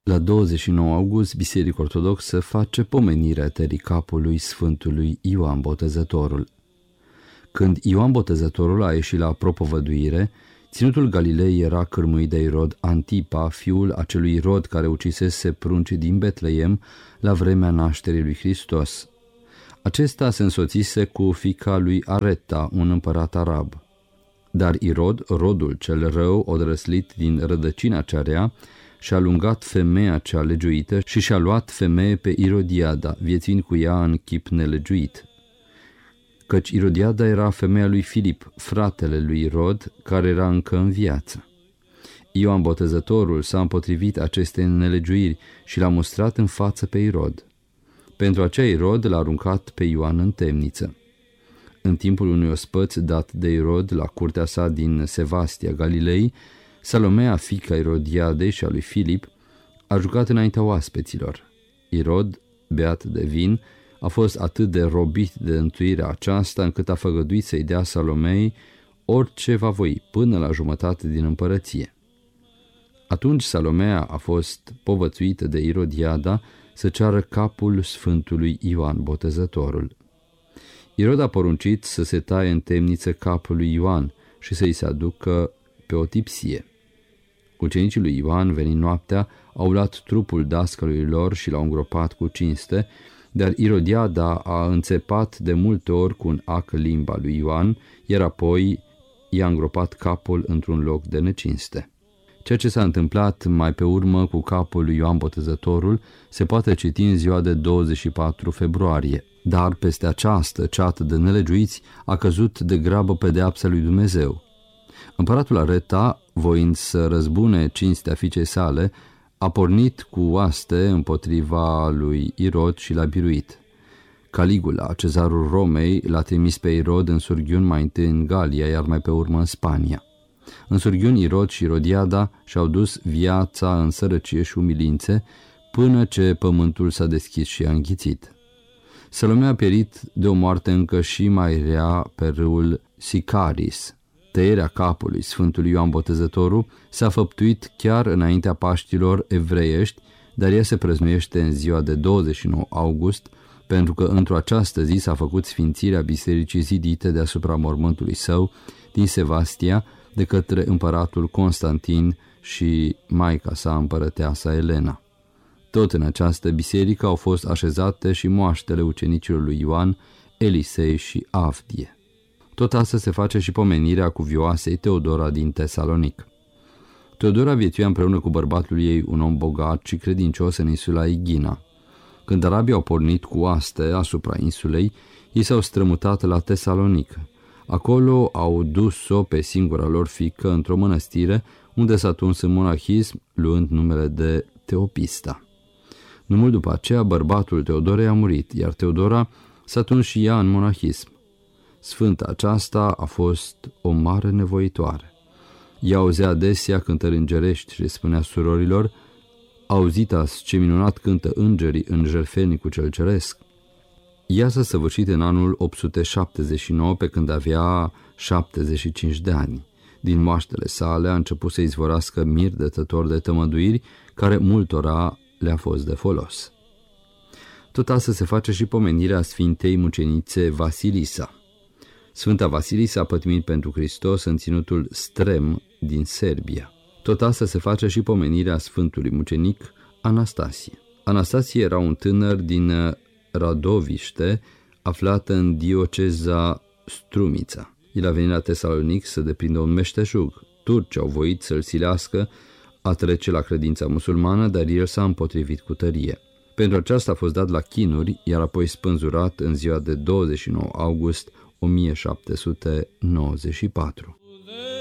La 29 august, Biserica Ortodoxă face pomenirea tării capului Sfântului Ioan Botezătorul. Când Ioan Botezătorul a ieșit la propovăduire, ținutul Galilei era cârmuit de Irod Antipa, fiul acelui Irod care ucisese pruncii din Betleem la vremea nașterii lui Hristos. Acesta se însoțise cu fiica lui Areta, un împărat arab. Dar Irod, rodul cel rău, odrăslit din rădăcina cea rea, și-a alungat femeia cea legiuită și și-a luat femeie pe Irodiada, viețuind cu ea în chip nelegiuit. Căci Irodiada era femeia lui Filip, fratele lui Irod, care era încă în viață. Ioan Botezătorul s-a împotrivit acestei nelegiuiri și l-a mustrat în față pe Irod. Pentru aceea Irod l-a aruncat pe Ioan în temniță. În timpul unui ospăț dat de Irod la curtea sa din Sevastia, Galilei, Salomea, fiica Irodiadei și a lui Filip, a jucat înaintea oaspeților. Irod, beat de vin, a fost atât de robit de întuirea aceasta încât a făgăduit să-i dea Salomei orice va voi până la jumătate din împărăție. Atunci Salomea a fost povățuită de Irodiada să ceară capul Sfântului Ioan Botezătorul. Irod a poruncit să se taie în temniță capul lui Ioan și să-i se aducă pe o tipsie. Ucenicii lui Ioan, venind noaptea, au luat trupul dascălui lor și l-au îngropat cu cinste, dar Irodiada a înțepat de multe ori cu un ac limba lui Ioan, iar apoi i-a îngropat capul într-un loc de necinste. Ceea ce s-a întâmplat mai pe urmă cu capul lui Ioan Botezătorul se poate citi în ziua de 24 februarie, dar peste această ceată de nelegiuiți a căzut de grabă pedeapsa lui Dumnezeu. Împăratul Areta, voind să răzbune cinstea fiicei sale, a pornit cu oaste împotriva lui Irod și l-a biruit. Caligula, cezarul Romei, l-a trimis pe Irod în surghiuni mai întâi în Galia, iar mai pe urmă în Spania. În surghiuni Irod și Irodiada și-au dus viața în sărăcie și umilințe, până ce pământul s-a deschis și a înghițit. Salomea a pierit de o moarte încă și mai rea pe râul Sicaris. Tăierea capului Sfântului Ioan Botezătorul s-a făptuit chiar înaintea Paștilor evreiești, dar ea se prăznuiește în ziua de 29 august, pentru că într-o această zi s-a făcut sfințirea bisericii zidite deasupra mormântului său din Sevastia de către împăratul Constantin și maica sa, împărăteasa Elena. Tot în această biserică au fost așezate și moaștele ucenicilor lui Ioan, Elisei și Avdie. Tot astăzi se face și pomenirea cuvioasei Teodora din Tesalonic. Teodora viețuia împreună cu bărbatul ei, un om bogat și credincios, în insula Igina. Când arabii au pornit cu oaste asupra insulei, ei s-au strămutat la Tesalonic. Acolo au dus-o pe singura lor fiică într-o mănăstire, unde s-a tuns în monahism, luând numele de Teopista. Nu mult după aceea, bărbatul Teodorei a murit, iar Teodora s-a tuns și ea în monahism. Sfânta aceasta a fost o mare nevoitoare. Ea auzea adesea cântări îngerești și spunea surorilor: auziți ce minunat cântă îngerii în jertfelnicul cel ceresc. Ea s-a săvârșit în anul 879, pe când avea 75 de ani. Din moaștele sale a început să izvorască mir dătător de tămăduiri, care multora le-a fost de folos. Tot astăzi se face și pomenirea Sfintei Mucenițe Vasilisa. Sfânta Vasilisa a pătimit pentru Hristos în ținutul Strem din Serbia. Tot astăzi se face și pomenirea Sfântului Mucenic Anastasie. Anastasie era un tânăr din Radoviște, aflat în dioceza Strumița. El a venit la Tesalonic să deprindă un meșteșug. Turcii au voit să-l silească a trece la credința musulmană, dar el s-a împotrivit cu tărie. Pentru aceasta a fost dat la chinuri, iar apoi spânzurat în ziua de 29 august 1794.